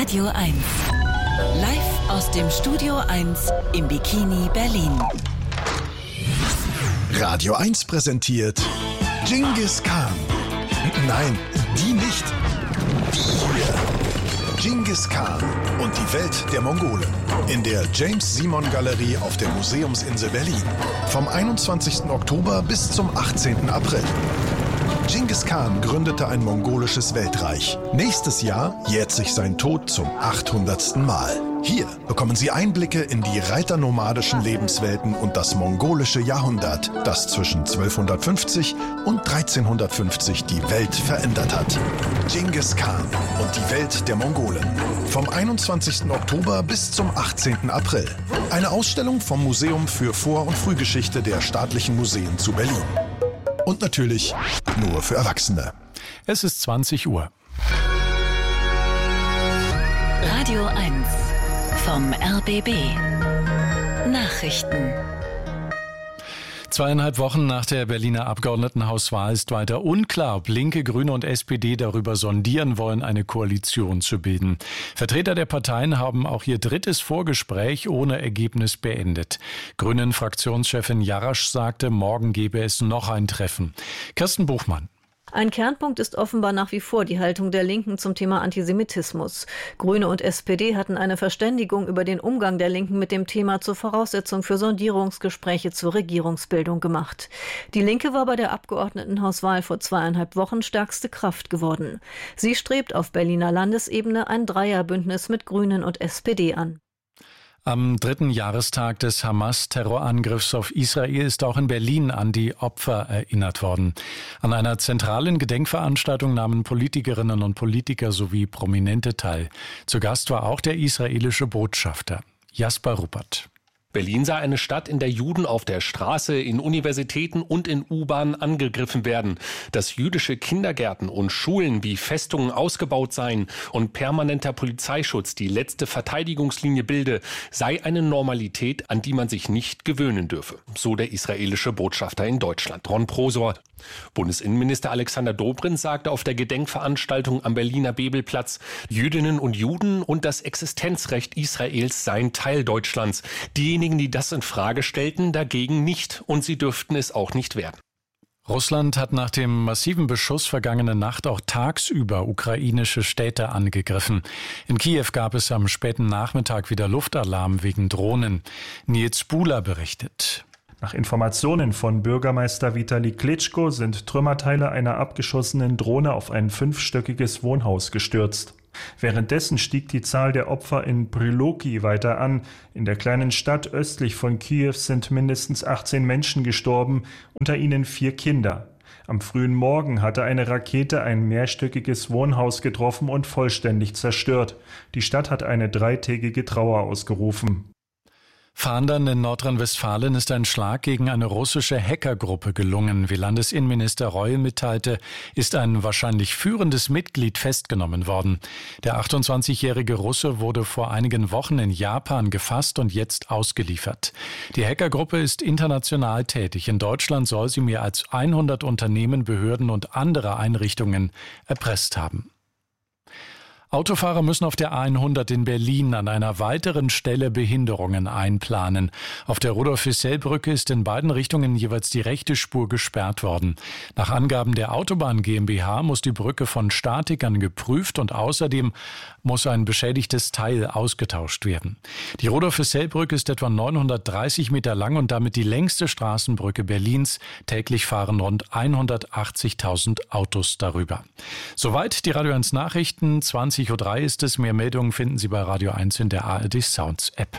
Radio 1. Live aus dem Studio 1 im Bikini Berlin. Radio 1 präsentiert Genghis Khan. Nein, die nicht. Die hier. Genghis Khan und die Welt der Mongolen. In der James-Simon-Galerie auf der Museumsinsel Berlin. Vom 21. Oktober bis zum 18. April. Genghis Khan gründete ein mongolisches Weltreich. Nächstes Jahr jährt sich sein Tod zum 800. Mal. Hier bekommen Sie Einblicke in die reiternomadischen Lebenswelten und das mongolische Jahrhundert, das zwischen 1250 und 1350 die Welt verändert hat. Genghis Khan und die Welt der Mongolen. Vom 21. Oktober bis zum 18. April. Eine Ausstellung vom Museum für Vor- und Frühgeschichte der Staatlichen Museen zu Berlin. Und natürlich nur für Erwachsene. Es ist 20 Uhr. Radio 1 vom RBB. Nachrichten. 2,5 Wochen nach der Berliner Abgeordnetenhauswahl ist weiter unklar, ob Linke, Grüne und SPD darüber sondieren wollen, eine Koalition zu bilden. Vertreter der Parteien haben auch ihr drittes Vorgespräch ohne Ergebnis beendet. Grünen-Fraktionschefin Jarasch sagte, morgen gebe es noch ein Treffen. Kirsten Buchmann. Ein Kernpunkt ist offenbar nach wie vor die Haltung der Linken zum Thema Antisemitismus. Grüne und SPD hatten eine Verständigung über den Umgang der Linken mit dem Thema zur Voraussetzung für Sondierungsgespräche zur Regierungsbildung gemacht. Die Linke war bei der Abgeordnetenhauswahl vor 2,5 Wochen stärkste Kraft geworden. Sie strebt auf Berliner Landesebene ein Dreierbündnis mit Grünen und SPD an. Am 3. Jahrestag des Hamas-Terrorangriffs auf Israel ist auch in Berlin an die Opfer erinnert worden. An einer zentralen Gedenkveranstaltung nahmen Politikerinnen und Politiker sowie Prominente teil. Zu Gast war auch der israelische Botschafter Jasper Ruppert. Berlin sei eine Stadt, in der Juden auf der Straße, in Universitäten und in U-Bahnen angegriffen werden, dass jüdische Kindergärten und Schulen wie Festungen ausgebaut seien und permanenter Polizeischutz die letzte Verteidigungslinie bilde, sei eine Normalität, an die man sich nicht gewöhnen dürfe, so der israelische Botschafter in Deutschland, Ron Prosor. Bundesinnenminister Alexander Dobrindt sagte auf der Gedenkveranstaltung am Berliner Bebelplatz, Jüdinnen und Juden und das Existenzrecht Israels seien Teil Deutschlands. Diejenigen, die das in Frage stellten, dagegen nicht, und sie dürften es auch nicht werden. Russland hat nach dem massiven Beschuss vergangene Nacht auch tagsüber ukrainische Städte angegriffen. In Kiew gab es am späten Nachmittag wieder Luftalarm wegen Drohnen. Nils Buhler berichtet. Nach Informationen von Bürgermeister Vitali Klitschko sind Trümmerteile einer abgeschossenen Drohne auf ein 5-stöckiges Wohnhaus gestürzt. Währenddessen stieg die Zahl der Opfer in Pryloki weiter an. In der kleinen Stadt östlich von Kiew sind mindestens 18 Menschen gestorben, unter ihnen 4 Kinder. Am frühen Morgen hatte eine Rakete ein mehrstöckiges Wohnhaus getroffen und vollständig zerstört. Die Stadt hat eine 3-tägige Trauer ausgerufen. Fahndern in Nordrhein-Westfalen ist ein Schlag gegen eine russische Hackergruppe gelungen. Wie Landesinnenminister Reul mitteilte, ist ein wahrscheinlich führendes Mitglied festgenommen worden. Der 28-jährige Russe wurde vor einigen Wochen in Japan gefasst und jetzt ausgeliefert. Die Hackergruppe ist international tätig. In Deutschland soll sie mehr als 100 Unternehmen, Behörden und andere Einrichtungen erpresst haben. Autofahrer müssen auf der A100 in Berlin an einer weiteren Stelle Behinderungen einplanen. Auf der Rudolf-Hissell-Brücke ist in beiden Richtungen jeweils die rechte Spur gesperrt worden. Nach Angaben der Autobahn GmbH muss die Brücke von Statikern geprüft und außerdem muss ein beschädigtes Teil ausgetauscht werden. Die Rudolf-Hissell-Brücke ist etwa 930 Meter lang und damit die längste Straßenbrücke Berlins. Täglich fahren rund 180.000 Autos darüber. Soweit die Radio 1 Nachrichten. 20:03 ist es. Mehr Meldungen finden Sie bei Radio 1 in der ARD Sounds App.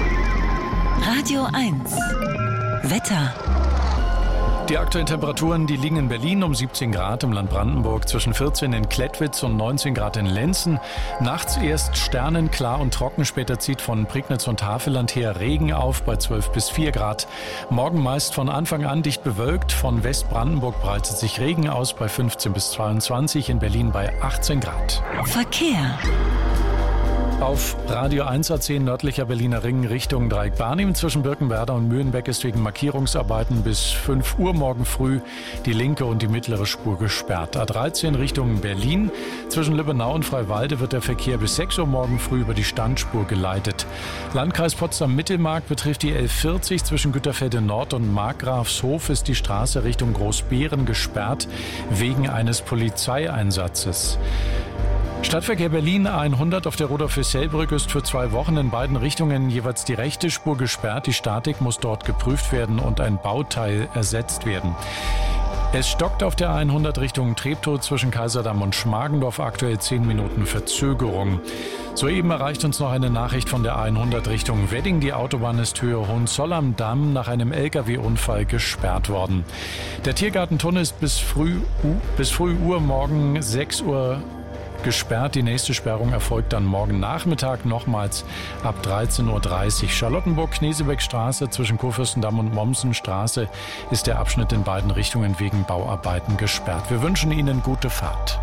Radio 1 Wetter. Die aktuellen Temperaturen, die liegen in Berlin um 17 Grad, im Land Brandenburg zwischen 14 in Klettwitz und 19 Grad in Lenzen. Nachts erst sternenklar und trocken, später zieht von Prignitz und Havelland her Regen auf bei 12 bis 4 Grad. Morgen meist von Anfang an dicht bewölkt, von Westbrandenburg breitet sich Regen aus bei 15 bis 22, in Berlin bei 18 Grad. Verkehr. Auf Radio 1 A10 nördlicher Berliner Ring Richtung Dreieck-Barnim zwischen Birkenwerder und Mühlenbeck ist wegen Markierungsarbeiten bis 5 Uhr morgen früh die linke und die mittlere Spur gesperrt. A13 Richtung Berlin zwischen Lübbenau und Freiwalde wird der Verkehr bis 6 Uhr morgen früh über die Standspur geleitet. Landkreis Potsdam-Mittelmark betrifft die L40 zwischen Güterfelde Nord und Markgrafshof ist die Straße Richtung Großbeeren gesperrt wegen eines Polizeieinsatzes. Stadtverkehr Berlin 100 auf der Rudolf-Hessel-Brücke ist für 2 Wochen in beiden Richtungen jeweils die rechte Spur gesperrt. Die Statik muss dort geprüft werden und ein Bauteil ersetzt werden. Es stockt auf der 100 Richtung Treptow zwischen Kaiserdamm und Schmargendorf, aktuell 10 Minuten Verzögerung. Soeben erreicht uns noch eine Nachricht von der 100 Richtung Wedding. Die Autobahn ist Höhe Hohenzoll am Damm nach einem LKW-Unfall gesperrt worden. Der Tiergartentunnel ist bis früh Uhr morgen 6 Uhr gesperrt. Die nächste Sperrung erfolgt dann morgen Nachmittag nochmals ab 13.30 Uhr. Charlottenburg-Knesebeck-Straße zwischen Kurfürstendamm und Mommsenstraße ist der Abschnitt in beiden Richtungen wegen Bauarbeiten gesperrt. Wir wünschen Ihnen gute Fahrt.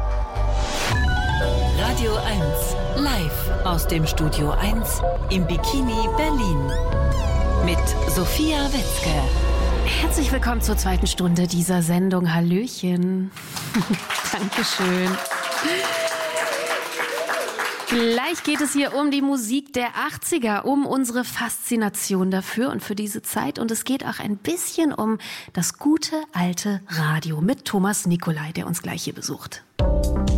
Radio 1 live aus dem Studio 1 im Bikini Berlin mit Sophia Witzke. Herzlich willkommen zur zweiten Stunde dieser Sendung. Hallöchen. Dankeschön. Gleich geht es hier um die Musik der 80er, um unsere Faszination dafür und für diese Zeit. Und es geht auch ein bisschen um das gute alte Radio mit Thomas Nicolai, der uns gleich hier besucht.